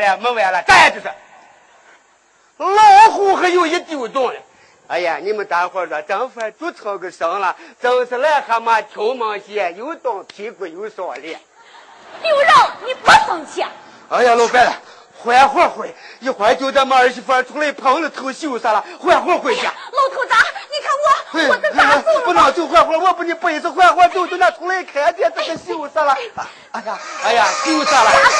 了，没完了，咋这是？老虎还有一丢动的。哎呀，你们大伙说，正反就成个声了，真是癞蛤蟆听梦鞋，又动屁股又烧脸。 刘让，你不生气？ 哎呀，老板了，缓会会，一会儿就咱们儿媳妇出来碰了头羞啥了，缓会回家。 老头子，你看我这咋走了？ 不能走缓会，我不你背着缓会走，就那出来看见这个羞啥了？哎呀，羞啥了？